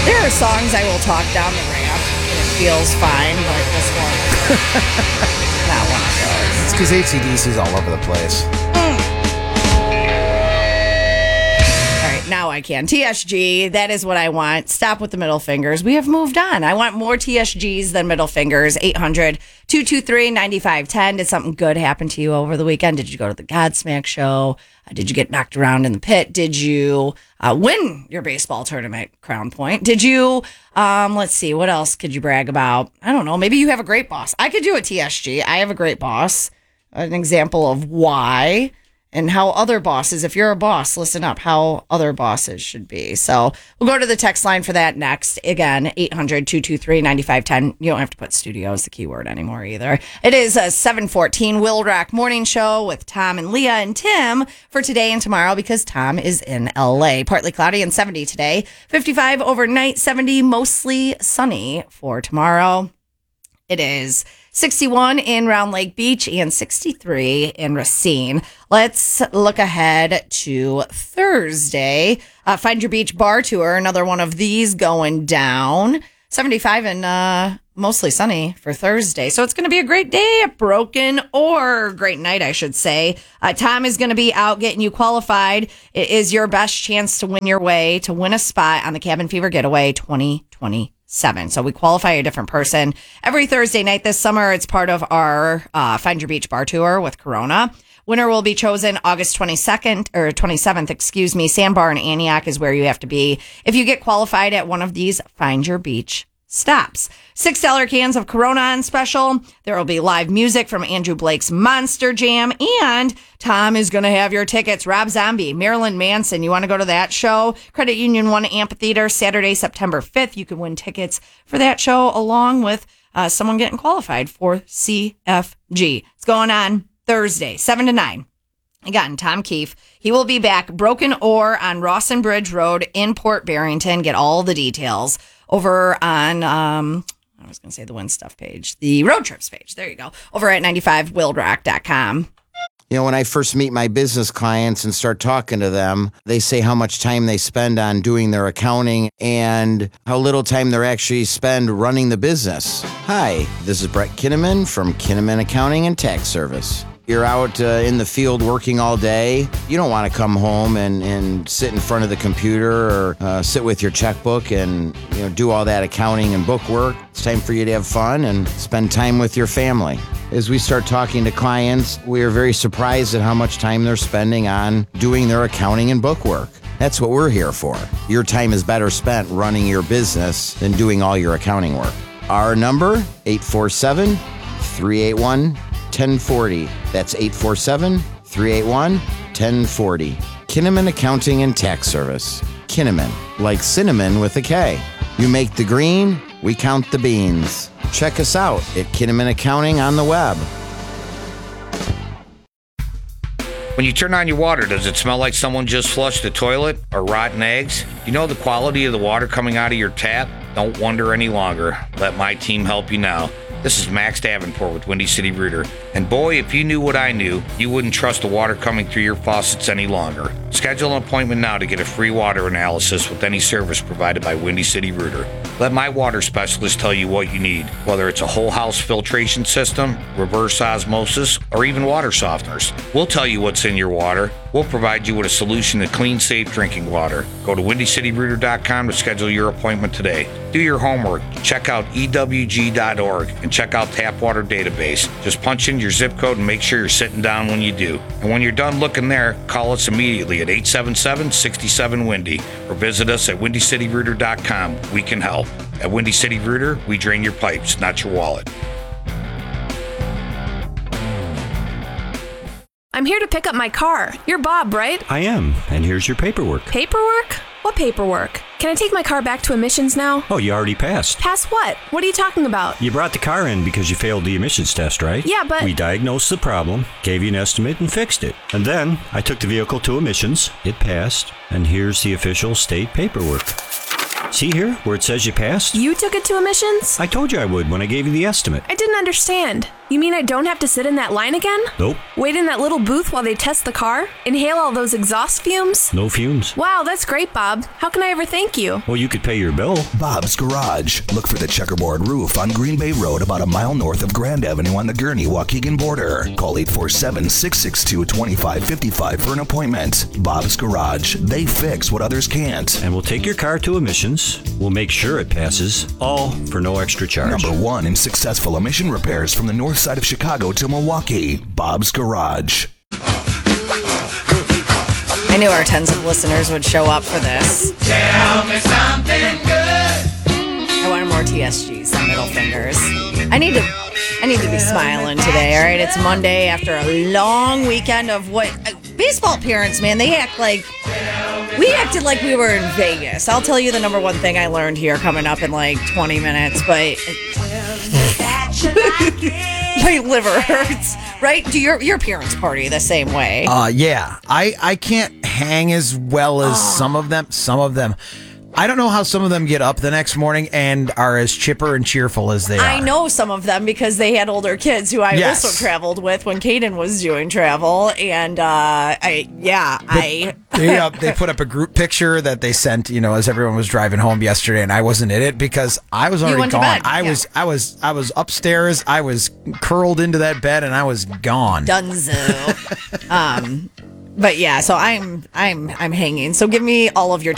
There are songs I will talk down the ramp and it feels fine, but this one, not one of those. It's because AC/DC's all over the place. Now I can. TSG, that is what I want. Stop with the middle fingers. We have moved on. I want more TSGs than middle fingers. 800-223-9510. Did something good happen to you over the weekend? Did you go to the Godsmack show? Did you get knocked around in the pit? Did you win your baseball tournament, Crown Point? Did you, let's see, what else could you brag about? I don't know. Maybe you have a great boss. I could do a TSG. I have a great boss. An example of why. And how other bosses, if you're a boss, listen up, how other bosses should be. So we'll go to the text line for that next. Again, 800-223-9510. You don't have to put studio as the keyword anymore either. It is a 7:14 Will Rock Morning Show with Tom and Leah and Tim for today and tomorrow because Tom is in LA. Partly cloudy and 70 today. 55 overnight, 70 mostly sunny for tomorrow. It is 61 in Round Lake Beach and 63 in Racine. Let's look ahead to Thursday. Find Your Beach Bar Tour, another one of these going down. 75 and mostly sunny for Thursday. So it's going to be a great day at Broken, or great night, I should say. Tom is going to be out getting you qualified. It is your best chance to win your way to win a spot on the Cabin Fever Getaway 2020. So we qualify a different person every Thursday night this summer. It's part of our Find Your Beach Bar Tour with Corona. Winner will be chosen August 22nd or 27th, excuse me. Sandbar and Antioch is where you have to be if you get qualified at one of these Find Your Beach stops. $6 cans of Corona on special. There will be live music from Andrew Blake's Monster Jam, and Tom is going to have your tickets. Rob Zombie, Marilyn Manson. You want to go to that show? Credit Union 1 Amphitheater, Saturday, September 5th. You can win tickets for that show along with someone getting qualified for CFG. It's going on Thursday, 7 to 9. Again, Tom Keefe. He will be back. Broken Ore on Rawson Bridge Road in Port Barrington. Get all the details over on, I was going to say the Win Stuff page, the Road Trips page. There you go. Over at 95wildrock.com. You know, when I first meet my business clients and start talking to them, they say how much time they spend on doing their accounting and how little time they actually spend running the business. Hi, this is Brett Kinnaman from Kinnaman Accounting and Tax Service. You're out in the field working all day. You don't want to come home and sit in front of the computer or sit with your checkbook and do all that accounting and book work. It's time for you to have fun and spend time with your family. As we start talking to clients, we are very surprised at how much time they're spending on doing their accounting and book work. That's what we're here for. Your time is better spent running your business than doing all your accounting work. Our number, 847-381-1040. That's 847-381-1040. Kinnaman Accounting and Tax Service. Kinnaman, like cinnamon with a K. You make the green, we count the beans. Check us out at Kinnaman Accounting on the web. When you turn on your water, does it smell like someone just flushed the toilet or rotten eggs? You know the quality of the water coming out of your tap? Don't wonder any longer. Let my team help you now. This is Max Davenport with Windy City Rooter. And boy, if you knew what I knew, you wouldn't trust the water coming through your faucets any longer. Schedule an appointment now to get a free water analysis with any service provided by Windy City Rooter. Let my water specialist tell you what you need, whether it's a whole house filtration system, reverse osmosis, or even water softeners. We'll tell you what's in your water. We'll provide you with a solution to clean, safe drinking water. Go to WindyCityRooter.com to schedule your appointment today. Do your homework. Check out EWG.org and check out Tap Water Database. Just punch in your zip code and make sure you're sitting down when you do. And when you're done looking there, call us immediately at 877-67-WINDY or visit us at WindyCityRooter.com. We can help. At Windy City Rooter, we drain your pipes, not your wallet. I'm here to pick up my car. You're Bob, right? I am, and here's your paperwork. Paperwork? What paperwork? Can I take my car back to emissions now? Oh, you already passed. Pass what? What are you talking about? You brought the car in because you failed the emissions test, right? Yeah, but... We diagnosed the problem, gave you an estimate, and fixed it. And then I took the vehicle to emissions, it passed, and here's the official state paperwork. See here, where it says you passed? You took it to emissions? I told you I would when I gave you the estimate. I didn't understand. You mean I don't have to sit in that line again? Nope, Wait in that little booth while they test the car? Inhale all those exhaust fumes? no fumes. Wow, that's great, Bob. How can I ever thank you? Well, you could pay your bill. Bob's Garage. Look for the checkerboard roof on Green Bay Road about a mile north of Grand Avenue on the Gurnee-Waukegan border. Call 847-662-2555 for an appointment. Bob's Garage. They fix what others can't. And we'll take your car to emissions. We'll make sure it passes, all for no extra charge. Number 1 in successful emission repairs from the north side of Chicago to Milwaukee. Bob's Garage. I knew our tens of listeners would show up for this. Tell me something good. I wanted more TSGs than middle fingers. I need to be smiling today, all right? It's Monday after a long weekend of what... baseball parents, man, they act like... We acted like we were in Vegas. I'll tell you the number one thing I learned here coming up in like 20 minutes, but... My liver hurts, right? Do your parents party the same way? Yeah. I can't hang as well as some of them. I don't know how some of them get up the next morning and are as chipper and cheerful as they are. I know some of them because they had older kids who I Yes. also traveled with when Caden was doing travel, and They put up a group picture that they sent, as everyone was driving home yesterday, and I wasn't in it because I was already went to gone. bed, I was upstairs. I was curled into that bed, and I was gone. Dunzo. But yeah, so I'm hanging. So give me all of your